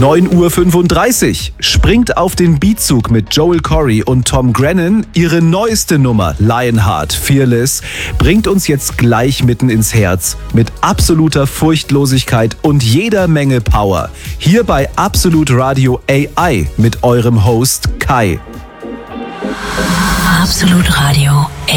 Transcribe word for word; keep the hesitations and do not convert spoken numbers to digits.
neun Uhr fünfunddreißig springt auf den Beatzug mit Joel Corry und Tom Grennan. Ihre neueste Nummer, Lionheart Fearless, bringt uns jetzt gleich mitten ins Herz mit absoluter Furchtlosigkeit und jeder Menge Power. Hier bei Absolut Radio A I mit eurem Host Kai. Absolut Radio.